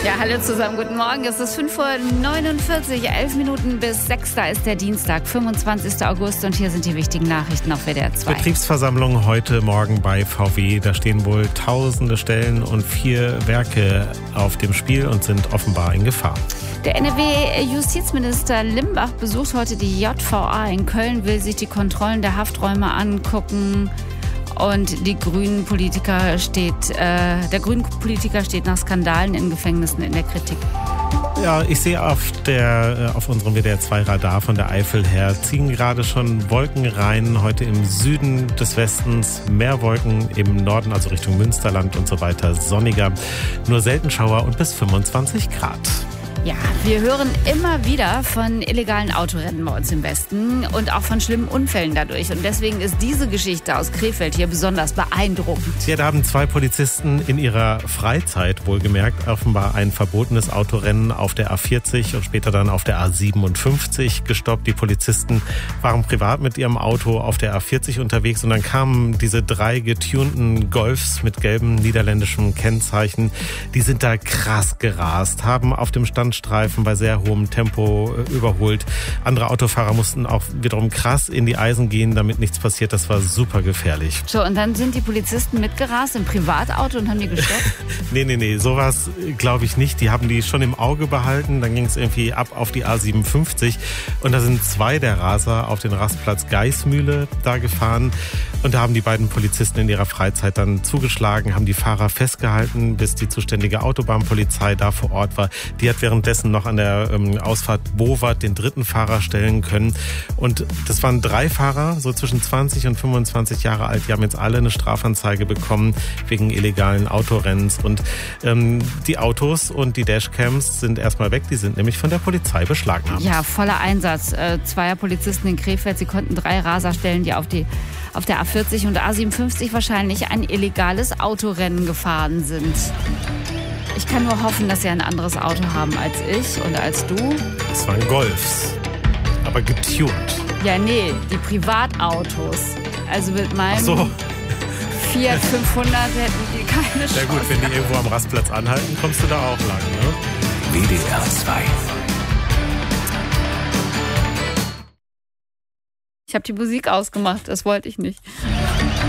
Ja, hallo zusammen, guten Morgen. Es ist 5:49 Uhr, 11 Minuten bis 6. Da ist der Dienstag, 25. August und hier sind die wichtigen Nachrichten auf WDR 2. Betriebsversammlung heute Morgen bei VW. Da stehen wohl tausende Stellen und 4 Werke auf dem Spiel und sind offenbar in Gefahr. Der NRW-Justizminister Limbach besucht heute die JVA in Köln, will sich die Kontrollen der Hafträume angucken. Und der grüne Politiker steht nach Skandalen in Gefängnissen in der Kritik. Ja, ich sehe auf unserem WDR 2 Radar von der Eifel her ziehen gerade schon Wolken rein. Heute im Süden des Westens mehr Wolken, im Norden, also Richtung Münsterland und so weiter, sonniger. Nur selten Schauer und bis 25 Grad. Ja, wir hören immer wieder von illegalen Autorennen bei uns im Westen und auch von schlimmen Unfällen dadurch. Und deswegen ist diese Geschichte aus Krefeld hier besonders beeindruckend. Ja, da haben 2 Polizisten in ihrer Freizeit, wohlgemerkt, offenbar ein verbotenes Autorennen auf der A40 und später dann auf der A57 gestoppt. Die Polizisten waren privat mit ihrem Auto auf der A40 unterwegs und dann kamen diese 3 getunten Golfs mit gelbem niederländischem Kennzeichen. Die sind da krass gerast, haben auf dem Standstreifen bei sehr hohem Tempo überholt. Andere Autofahrer mussten auch wiederum krass in die Eisen gehen, damit nichts passiert. Das war super gefährlich. So, und dann sind die Polizisten mitgerast im Privatauto und haben die gestoppt? Nee, sowas glaube ich nicht. Die haben die schon im Auge behalten. Dann ging es irgendwie ab auf die A57 und da sind 2 der Raser auf den Rastplatz Geismühle da gefahren. Und da haben die beiden Polizisten in ihrer Freizeit dann zugeschlagen, haben die Fahrer festgehalten, bis die zuständige Autobahnpolizei da vor Ort war. Die hat währenddessen noch an der Ausfahrt Bowart den 3. Fahrer stellen können. Und das waren 3 Fahrer, so zwischen 20 und 25 Jahre alt. Die haben jetzt alle eine Strafanzeige bekommen wegen illegalen Autorennens. Und die Autos und die Dashcams sind erstmal weg. Die sind nämlich von der Polizei beschlagnahmt. Ja, voller Einsatz. 2 Polizisten in Krefeld. Sie konnten 3 Raser stellen, die auf der A40 und A57 wahrscheinlich ein illegales Autorennen gefahren sind. Ich kann nur hoffen, dass sie ein anderes Auto haben als ich und als du. Das waren Golfs, aber getuned. Ja, nee, die Privatautos. Also mit meinem Fiat 500 hätten die keine Chance. Ja gut, wenn die irgendwo am Rastplatz anhalten, kommst du da auch lang, ne? WDR 2. Ich habe die Musik ausgemacht, das wollte ich nicht.